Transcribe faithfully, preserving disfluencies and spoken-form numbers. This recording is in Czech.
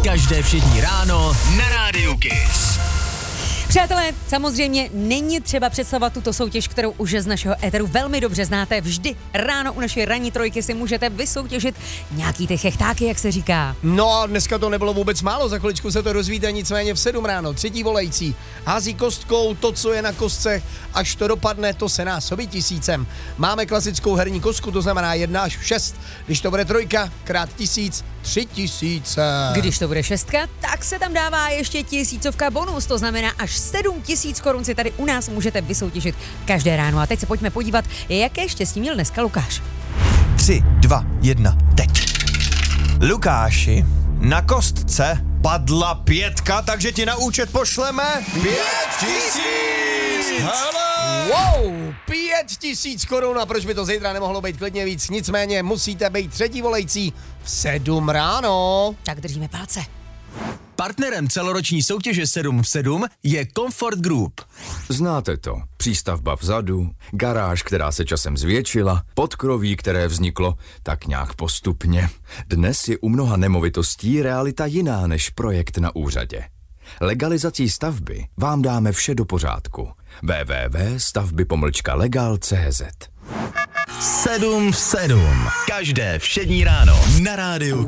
Každé všední ráno na Rádiu Kiss. Přátelé, samozřejmě není třeba představovat tuto soutěž, kterou už z našeho éteru velmi dobře znáte. Vždy ráno u naší ranní trojky si můžete vysoutěžit nějaký ty chechtáky, jak se říká. No a dneska to nebylo vůbec málo, za chviličku se to dozvíte, nicméně v sedm ráno. Třetí volající hází kostkou to, co je na kostce, až to dopadne, to se násobí tisícem. Máme klasickou herní kostku, to znamená jedna až šest. Když to bude trojka, krát tisíc, tři tisíce. Když to bude šestka, tak se tam dává ještě tisícovka bonus, to znamená až sedm tisíc korun si tady u nás můžete vysoutěžit každé ráno. A teď se pojďme podívat, jaké štěstí měl dneska Lukáš. Tři, dva, jedna, teď. Lukáši, na kostce padla pětka, takže ti na účet pošleme pět tisíc! Hele! Wow, pět tisíc korun a proč by to zítra nemohlo být klidně víc? Nicméně musíte být třetí volající v sedm ráno. Tak držíme palce. Partnerem celoroční soutěže sedm v sedm je Comfort Group. Znáte to. Přístavba vzadu, garáž, která se časem zvětšila, podkroví, které vzniklo tak nějak postupně. Dnes je u mnoha nemovitostí realita jiná než projekt na úřadě. Legalizací stavby vám dáme vše do pořádku. w w w tečka stavby pomlčka legal tečka c z sedm v sedm. Každé všední ráno na Rádiu